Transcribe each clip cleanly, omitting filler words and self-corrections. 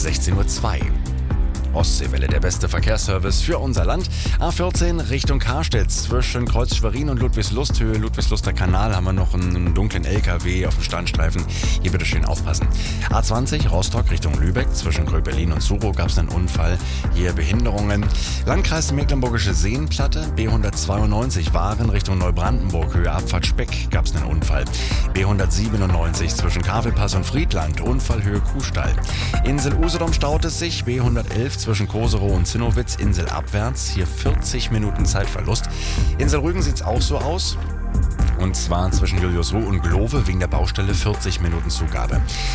16:02 Uhr. Ostseewelle, der beste Verkehrsservice für unser Land. A14 Richtung Karstedt zwischen Kreuz Schwerin und Ludwigslust, Höhe Ludwigsluster Kanal, haben wir noch einen dunklen LKW auf dem Standstreifen. Hier bitte schön aufpassen. A20 Rostock Richtung Lübeck zwischen Gröbelin und Surow gab es einen Unfall. Hier Behinderungen. Landkreis Mecklenburgische Seenplatte, B192 Waren Richtung Neubrandenburg, Höhe Abfahrt Speck gab es einen Unfall. B197 zwischen Kavelpass und Friedland, Unfallhöhe Kuhstall. Insel Usedom staut es sich, B111 zwischen Koserow und Zinnowitz, Insel abwärts, hier 40 Minuten Zeitverlust. Insel Rügen sieht's auch so aus. Und zwar zwischen Juliusruh und Glove wegen der Baustelle 40 Minuten Zugabe.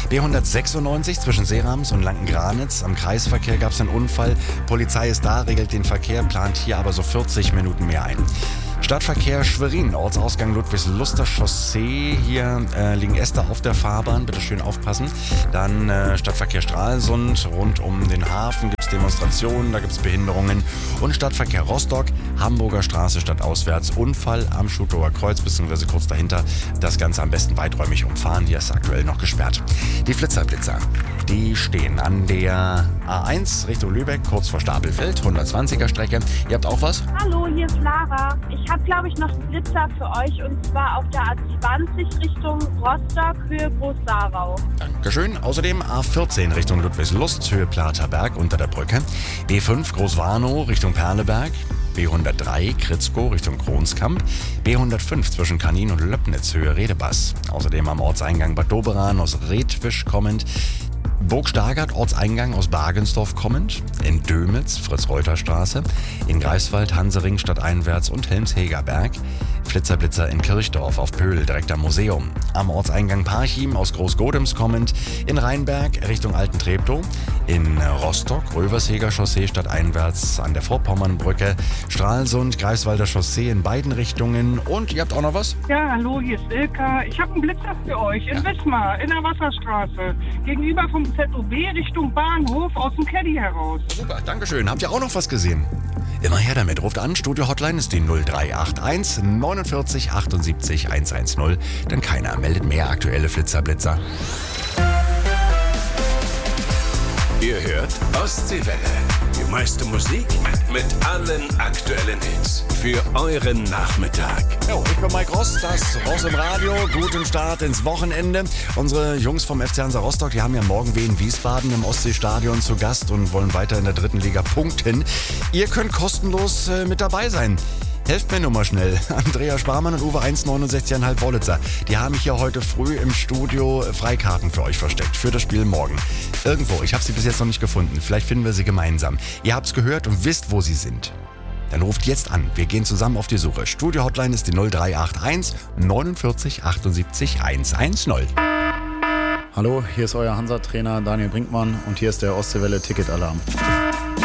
B196 zwischen Seerams und Lanken-Granitz. Am Kreisverkehr gab es einen Unfall. Polizei ist da, regelt den Verkehr, plant hier aber so 40 Minuten mehr ein. Stadtverkehr Schwerin, Ortsausgang Ludwigsluster Chaussee. Hier liegen Äste auf der Fahrbahn, bitte schön aufpassen. Dann Stadtverkehr Stralsund, rund um den Hafen gibt es Demonstrationen, da gibt es Behinderungen. Und Stadtverkehr Rostock, Hamburger Straße stadtauswärts, Unfall am Schutower Kreuz, beziehungsweise kurz dahinter. Das Ganze am besten weiträumig umfahren, hier ist aktuell noch gesperrt. Die Flitzer, die stehen an der A1 Richtung Lübeck, kurz vor Stapelfeld, 120er Strecke. Ihr habt auch was? Hallo, hier ist Lara. Ich habe, glaube ich, noch einen Blitzer für euch und zwar auf der A20 Richtung Rostock, Höhe Groß-Sarau. Dankeschön. Außerdem A14 Richtung Ludwigslust, Höhe Platerberg unter der Brücke. B5 Großwarnow Richtung Perleberg. B103 Kritzkow Richtung Kronskamp. B105 zwischen Kanin und Löbnitz, Höhe Redebass. Außerdem am Ortseingang Bad Doberan aus Redwisch kommend. Burg Stargard, Ortseingang aus Bagensdorf kommend, in Dömitz, Fritz-Reuter-Straße, in Greifswald, Hansering stadteinwärts und Helms-Hegerberg, Flitzer in Kirchdorf auf Pöhl, direkt am Museum, am Ortseingang Parchim aus Großgodems kommend, in Rheinberg Richtung Alten Treptow, in Rostock, Röversheger Chaussee stadteinwärts an der Vorpommernbrücke, Stralsund, Greifswalder Chaussee in beiden Richtungen und ihr habt auch noch was? Ja, hallo, hier ist Ilka. Ich habe einen Blitzer für euch in Wismar, in der Wasserstraße, gegenüber vom ZOB Richtung Bahnhof aus dem Caddy heraus. Super, Dankeschön. Habt ihr auch noch was gesehen? Immer her damit. Ruft an. Studio-Hotline ist die 0381 49 78 110. Denn keiner meldet mehr aktuelle Flitzer-Blitzer. Ihr hört Ostseewelle. Die meiste Musik mit allen aktuellen Hits. Für euren Nachmittag. Jo, ich bin Mike Ross, das Ross im Radio. Guten Start ins Wochenende. Unsere Jungs vom FC Hansa Rostock, die haben ja morgen Wien Wiesbaden im Ostseestadion zu Gast und wollen weiter in der 3. Liga punkten. Ihr könnt kostenlos mit dabei sein. Helft mir nur mal schnell. Andrea Sparmann und Uwe 1,69,5 Wollitzer. Die haben hier heute früh im Studio Freikarten für euch versteckt. Für das Spiel morgen. Irgendwo. Ich habe sie bis jetzt noch nicht gefunden. Vielleicht finden wir sie gemeinsam. Ihr habt's gehört und wisst, wo sie sind. Dann ruft jetzt an. Wir gehen zusammen auf die Suche. Studio-Hotline ist die 0381 49 78 110. Hallo, hier ist euer Hansa-Trainer Daniel Brinkmann und hier ist der Ostseewelle-Ticket-Alarm.